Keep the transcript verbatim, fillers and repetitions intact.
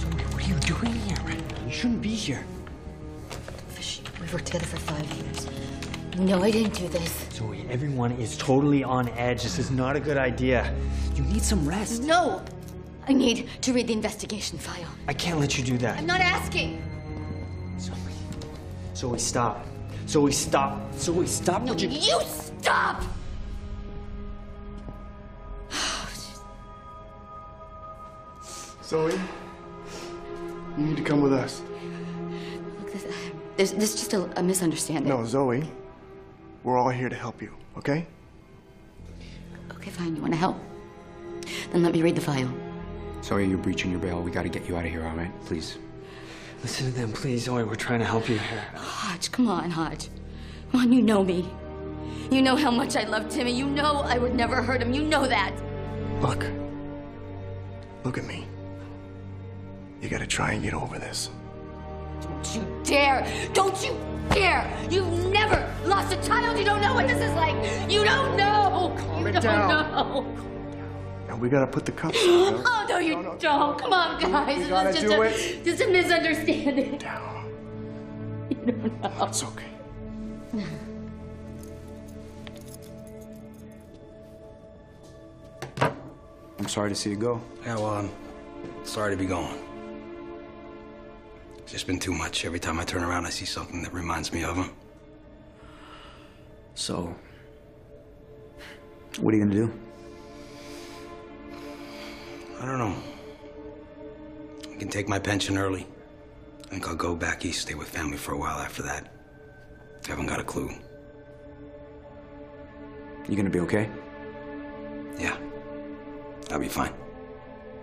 Zoe, what are you doing here? You shouldn't be here. Fish, we've worked together for five years. No, I didn't do this. Zoe, everyone is totally on edge. This is not a good idea. You need some rest. No! I need to read the investigation file. I can't let you do that. I'm not asking. Zoe. Zoe, stop. Zoe, stop. Zoe, stop. No, Would you... you stop! Zoe, you need to come with us. Look, this, there's, this is just a, a misunderstanding. No, Zoe, we're all here to help you, okay? Okay, fine. You want to help? Then let me read the file. Sorry, you're breaching your bail. We gotta get you out of here, all right? Please. Listen to them, please, Zoe. We're trying to help you here. Hodge, come on, Hodge. Come on, you know me. You know how much I love Timmy. You know I would never hurt him. You know that. Look. Look at me. You gotta try and get over this. Don't you dare! Don't you dare! You've never lost a child. You don't know what this is like. You don't know. Calm you it don't down. know. Now we gotta put the cuffs on. Oh no, you no, no. don't. Come on, guys. You This gotta is just do a, it. just a misunderstanding. Down. You don't know. It's okay. I'm sorry to see you go. Yeah, well, I'm sorry to be going. It's just been too much. Every time I turn around, I see something that reminds me of him. So, what are you gonna do? I don't know. I can take my pension early. I think I'll go back east, stay with family for a while after that. I haven't got a clue. You gonna be okay? Yeah, I'll be fine.